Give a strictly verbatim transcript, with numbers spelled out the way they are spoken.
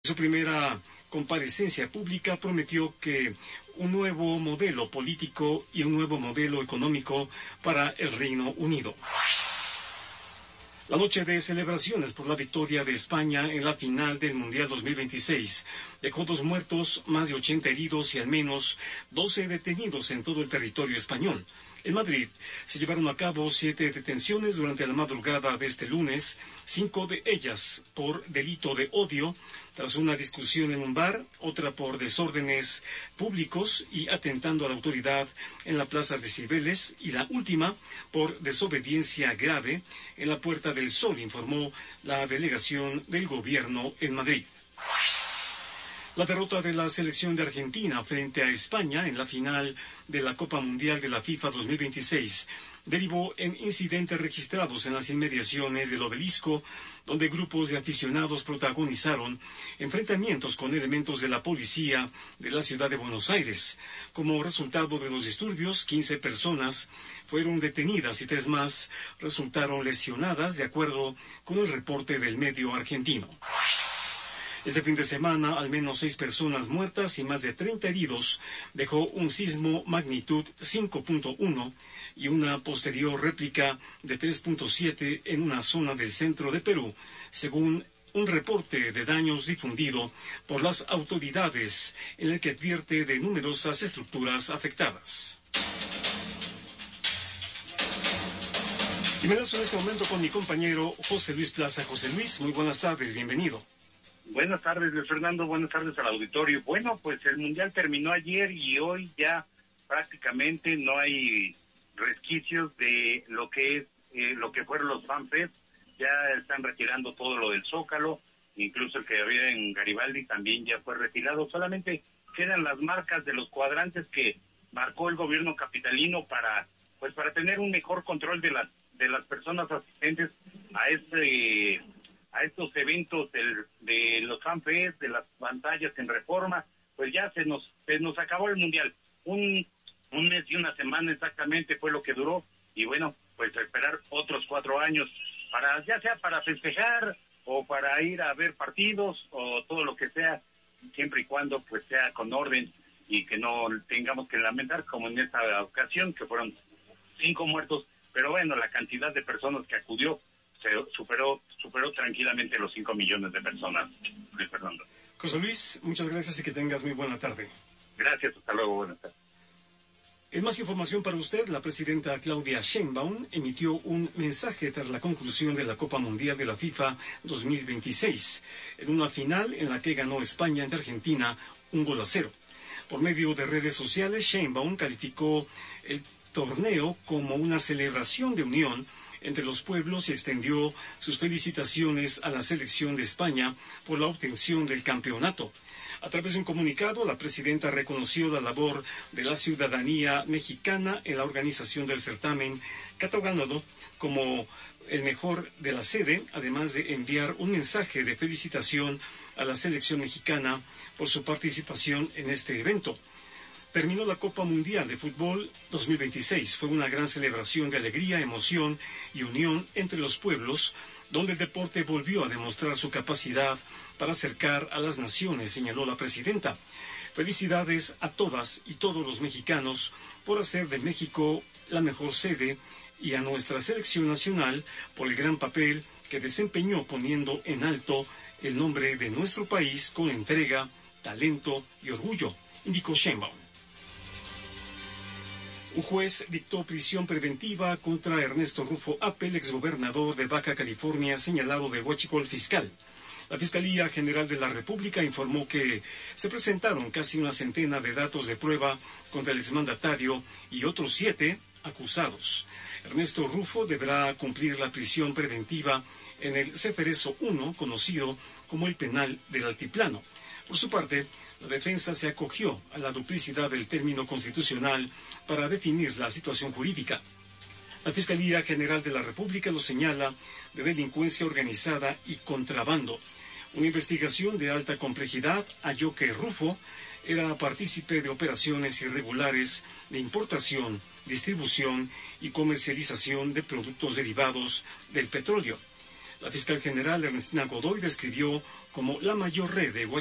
En su primera comparecencia pública prometió que un nuevo modelo político y un nuevo modelo económico para el Reino Unido. La noche de celebraciones por la victoria de España en la final del Mundial dos mil veintiséis dejó dos muertos, más de ochenta heridos y al menos doce detenidos en todo el territorio español. En Madrid se llevaron a cabo siete detenciones durante la madrugada de este lunes, cinco de ellas por delito de odio, tras una discusión en un bar, otra por desórdenes públicos y atentando a la autoridad en la Plaza de Cibeles, y la última por desobediencia grave en la Puerta del Sol, informó la delegación del gobierno en Madrid. La derrota de la selección de Argentina frente a España en la final de la Copa Mundial de la FIFA dos mil veintiséis derivó en incidentes registrados en las inmediaciones del Obelisco, donde grupos de aficionados protagonizaron enfrentamientos con elementos de la policía de la ciudad de Buenos Aires. Como resultado de los disturbios, quince personas fueron detenidas y tres más resultaron lesionadas, de acuerdo con el reporte del medio argentino. Este fin de semana, al menos seis personas muertas y más de treinta heridos dejó un sismo magnitud cinco punto uno y una posterior réplica de tres punto siete en una zona del centro de Perú, según un reporte de daños difundido por las autoridades en el que advierte de numerosas estructuras afectadas. Y me enlazo en este momento con mi compañero José Luis Plaza. José Luis, muy buenas tardes, bienvenido. Buenas tardes, Luis Fernando, buenas tardes al auditorio. Bueno, pues el Mundial terminó ayer y hoy ya prácticamente no hay resquicios de lo que es eh, lo que fueron los FanFest. Ya están retirando todo lo del Zócalo, incluso el que había en Garibaldi también ya fue retirado. Solamente quedan las marcas de los cuadrantes que marcó el gobierno capitalino para pues para tener un mejor control de las de las personas asistentes a este a estos eventos del, de los FanFest, de las pantallas en Reforma. Pues ya se nos se nos acabó el Mundial. Un, un mes y una semana exactamente fue lo que duró, y bueno, pues a esperar otros cuatro años, para ya sea para festejar, o para ir a ver partidos, o todo lo que sea, siempre y cuando pues sea con orden, y que no tengamos que lamentar, como en esta ocasión, que fueron cinco muertos, pero bueno, la cantidad de personas que acudió se superó superó tranquilamente los cinco millones de personas, Luis Fernando. José Luis, muchas gracias y que tengas muy buena tarde. Gracias, hasta luego, buenas tardes. En más información para usted, la presidenta Claudia Sheinbaum emitió un mensaje tras la conclusión de la Copa Mundial de la FIFA dos mil veintiséis, en una final en la que ganó España ante Argentina un gol a cero. Por medio de redes sociales, Sheinbaum calificó el torneo como una celebración de unión entre los pueblos y extendió sus felicitaciones a la selección de España por la obtención del campeonato. A través de un comunicado, la presidenta reconoció la labor de la ciudadanía mexicana en la organización del certamen, catalogando como el mejor de la sede, además de enviar un mensaje de felicitación a la selección mexicana por su participación en este evento. Terminó la Copa Mundial de Fútbol dos mil veintiséis. Fue una gran celebración de alegría, emoción y unión entre los pueblos, donde el deporte volvió a demostrar su capacidad para acercar a las naciones, señaló la presidenta. Felicidades a todas y todos los mexicanos por hacer de México la mejor sede, y a nuestra selección nacional por el gran papel que desempeñó poniendo en alto el nombre de nuestro país con entrega, talento y orgullo, indicó Sheinbaum. Un juez dictó prisión preventiva contra Ernesto Rufo Appel, exgobernador de Baja California, señalado de huachicol fiscal. La Fiscalía General de la República informó que se presentaron casi una centena de datos de prueba contra el exmandatario y otros siete acusados. Ernesto Rufo deberá cumplir la prisión preventiva en el Ceferezo uno, conocido como el Penal del Altiplano. Por su parte, la defensa se acogió a la duplicidad del término constitucional para definir la situación jurídica. La Fiscalía General de la República lo señala de delincuencia organizada y contrabando. Una investigación de alta complejidad halló que Rufo era partícipe de operaciones irregulares de importación, distribución y comercialización de productos derivados del petróleo. La fiscal general Ernestina Godoy describió como la mayor red de